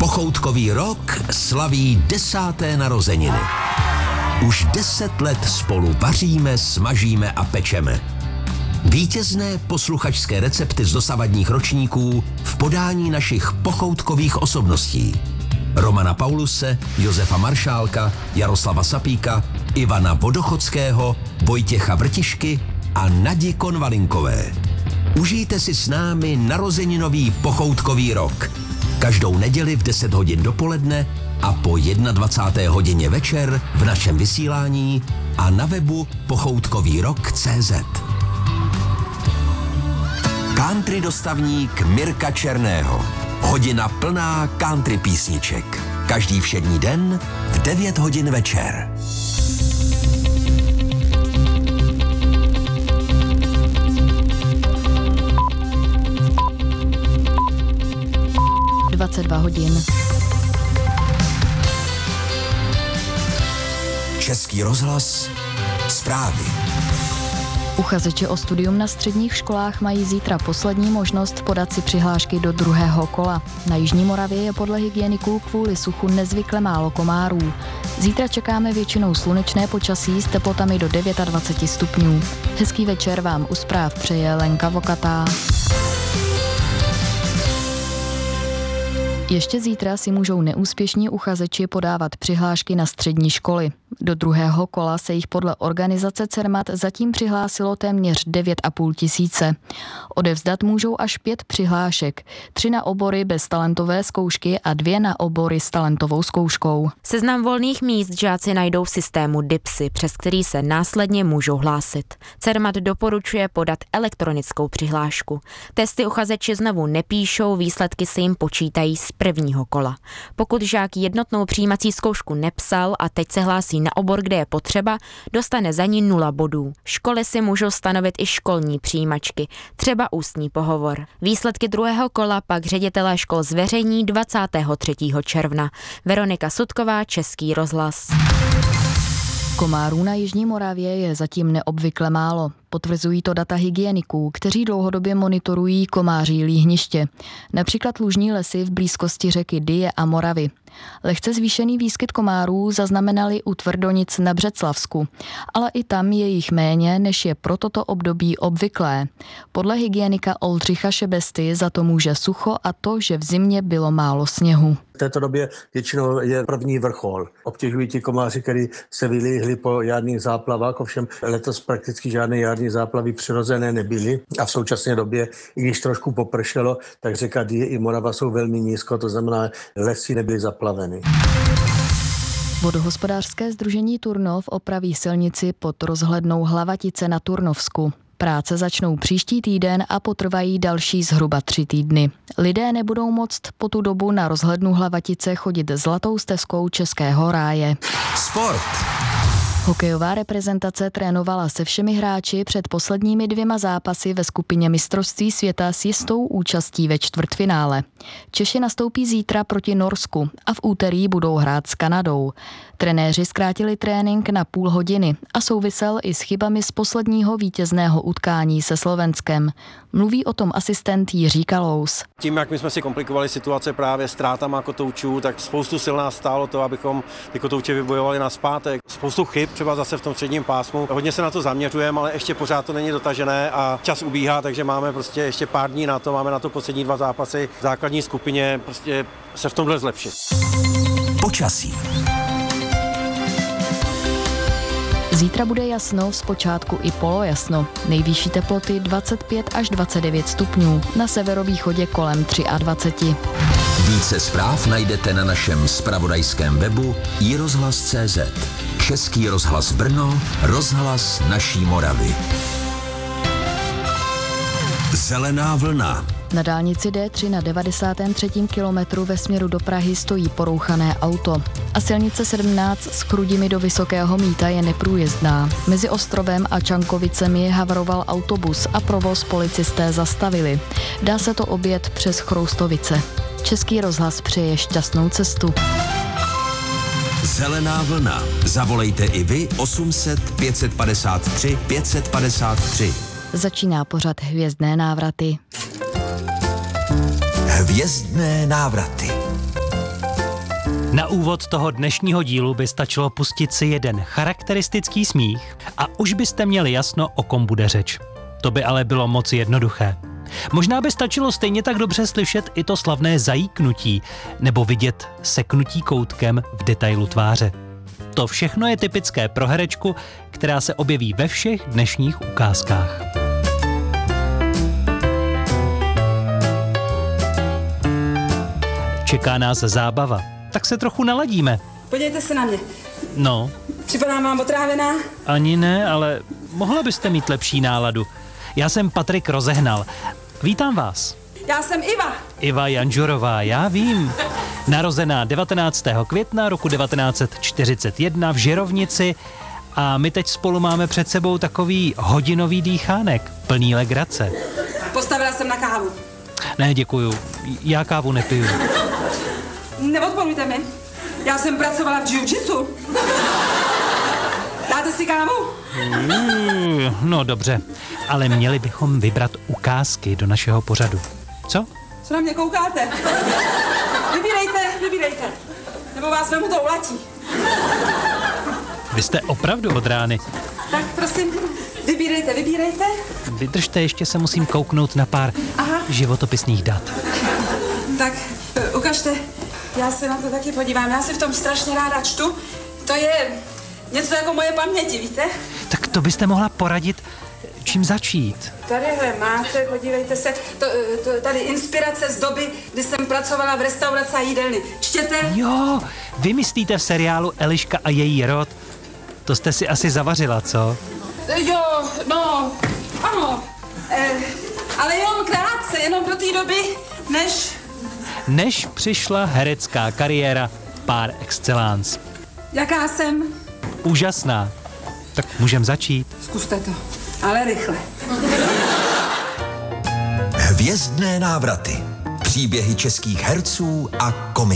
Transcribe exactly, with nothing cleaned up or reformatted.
Pochoutkový rok slaví desáté narozeniny. Už deset let spolu vaříme, smažíme a pečeme. Vítězné posluchačské recepty z dosavadních ročníků v podání našich pochoutkových osobností. Romana Pauluse, Josefa Maršálka, Jaroslava Sapíka, Ivana Vodochodského, Vojtěcha Vrtišky a Nadi Konvalinkové. Užijte si s námi narozeninový pochoutkový rok. Každou neděli v deset hodin dopoledne a po dvacáté jedné hodině večer v našem vysílání a na webu pochoutkový rok tečka cé zet. Country dostavník Mirka Černého. Hodina plná country písniček. Každý všední den v devět hodin večer. dvacet dva hodin. Český rozhlas, zprávy. Uchazeči o studium na středních školách mají zítra poslední možnost podat si přihlášky do druhého kola. Na Jižní Moravě je podle hygieniků kvůli suchu nezvykle málo komárů. Zítra čekáme většinou slunečné počasí s teplotami do dvacet devět stupňů. Hezký večer vám u zpráv přeje Lenka Vokatá. Ještě zítra si můžou neúspěšní uchazeči podávat přihlášky na střední školy. Do druhého kola se jich podle organizace Cermat zatím přihlásilo téměř devět a půl tisíce. Odevzdat můžou až pět přihlášek, tři na obory bez talentové zkoušky a dvě na obory s talentovou zkouškou. Seznam volných míst žáci najdou v systému DIPSy, přes který se následně můžou hlásit. Cermat doporučuje podat elektronickou přihlášku. Testy uchazeči znovu nepíšou, výsledky se jim počítají z prvního kola. Pokud žák jednotnou přijímací zkoušku nepsal a teď se hlásí na obor, kde je potřeba, dostane za ní nula bodů. Školy si můžou stanovit i školní přijímačky, třeba ústní pohovor. Výsledky druhého kola pak ředitelé škol zveřejní dvacátého třetího června. Veronika Sudková, Český rozhlas. Komárů na Jižní Moravě je zatím neobvykle málo. Potvrzují to data hygieniků, kteří dlouhodobě monitorují komáří líhniště. Například lužní lesy v blízkosti řeky Dyje a Moravy. Lehce zvýšený výskyt komárů zaznamenali u Tvrdonic na Břeclavsku, ale i tam je jich méně, než je pro toto období obvyklé. Podle hygienika Oldřicha Šebesty za to může sucho a to, že v zimě bylo málo sněhu. V této době většinou je první vrchol. Obtěžují ti komáři, kteří se vylíhli po jarních záplavách, ovšem letos prakticky žádné jarní záplavy přirozené nebyly a v současné době, i když trošku popršelo, tak řeka Dyje i Morava jsou velmi nízko, to znamená, lesy nebyly zaplaveny. Vodohospodářské sdružení Turnov opraví silnici pod rozhlednou Hlavatice na Turnovsku. Práce začnou příští týden a potrvají další zhruba tři týdny. Lidé nebudou moct po tu dobu na rozhlednu Hlavatice chodit zlatou stezkou Českého ráje. Sport. Hokejová reprezentace trénovala se všemi hráči před posledními dvěma zápasy ve skupině mistrovství světa s jistou účastí ve čtvrtfinále. Češi nastoupí zítra proti Norsku a v úterý budou hrát s Kanadou. Trenéři zkrátili trénink na půl hodiny a souvisel i s chybami z posledního vítězného utkání se Slovenskem. Mluví o tom asistent Jiří Kalous. Tím, jak my jsme si komplikovali situace právě ztrátama kotoučů, tak spoustu sil nás stálo to, abychom ty kotouče vybojovali nazpátek. Spoustu chyb, třeba zase v tom středním pásmu. Hodně se na to zaměřujeme, ale ještě pořád to není dotažené a čas ubíhá, takže máme prostě ještě pár dní na to, máme na to poslední dva zápasy v základní skupině, prostě se v tomhle zlepšit. Počasí. Zítra bude jasno, zpočátku i polojasno. Nejvyšší teploty dvacet pět až dvacet devět stupňů, na severovýchodě kolem dvacet tři. Více zpráv najdete na našem zpravodajském webu i rozhlas tečka cé zet. Český rozhlas Brno, rozhlas naší Moravy. Zelená vlna. Na dálnici D tři na devadesátém třetím kilometru ve směru do Prahy stojí porouchané auto. A silnice sedmnáct s Chrudimi do Vysokého Mýta je neprůjezdná. Mezi Ostrovem a Čankovicemi havaroval autobus a provoz policisté zastavili. Dá se to objet přes Chroustovice. Český rozhlas přeje šťastnou cestu. Zelená vlna. Zavolejte i vy osm set pět padesát tři pět padesát tři. Začíná pořad Hvězdné návraty. Hvězdné návraty. Na úvod toho dnešního dílu by stačilo pustit si jeden charakteristický smích a už byste měli jasno, o kom bude řeč. To by ale bylo moc jednoduché. Možná by stačilo stejně tak dobře slyšet i to slavné zajíknutí nebo vidět seknutí koutkem v detailu tváře. To všechno je typické pro herečku, která se objeví ve všech dnešních ukázkách. Čeká nás zábava, tak se trochu naladíme. Podívejte se na mě. No. Připadám vám otrávená? Ani ne, ale mohla byste mít lepší náladu. Já jsem Patrik Rozehnal. Vítám vás. Já jsem Iva. Iva Janžurová, já vím. Narozená devatenáctého května roku devatenáct set čtyřicet jedna v Žirovnici a my teď spolu máme před sebou takový hodinový dýchánek, plný legrace. Postavila jsem na kávu. Ne, děkuju. Já kávu nepiju. Neodporujte mi. Já jsem pracovala v jiu-jitsu. Dáte si kávu? Mm, no dobře, ale měli bychom vybrat ukázky do našeho pořadu. Co? Co na mě koukáte? Vybírejte, vybírejte. Nebo vás vemu to ulatí. Vy jste opravdu od rány. Tak prosím, vybírejte, vybírejte. Vydržte, ještě se musím kouknout na pár Aha. životopisných dat. Tak, ukažte. Já se na to taky podívám. Já si v tom strašně ráda čtu. To je něco jako moje paměti, víte? Tak to byste mohla poradit, čím začít. Tadyhle máte, podívejte se, to, to, tady inspirace z doby, kdy jsem pracovala v restauraci a jídelny. Čtěte? Jo, vy myslíte v seriálu Eliška a její rod. To jste si asi zavařila, co? Jo, no, ano. Eh, ale jenom krátce, jenom do té doby, než... Než přišla herecká kariéra par excellence. Jaká jsem? Úžasná. Tak můžem začít. Zkuste to, ale rychle. Hvězdné návraty. Příběhy českých herců a komiků.